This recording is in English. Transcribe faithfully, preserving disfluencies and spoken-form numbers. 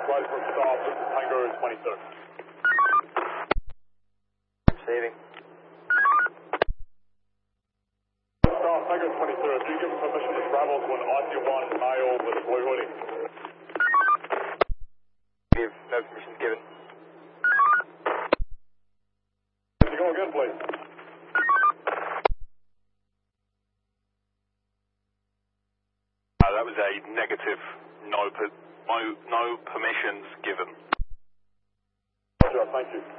close for stop, Tango twenty-two. Receiving. Stop, Tango twenty-two, if you give permission to travel to an I C one male with a blue hoodie. Give, no permissions given. Can you go again, please? Uh, that was a negative, no, per, no, no permissions given. Roger, thank you.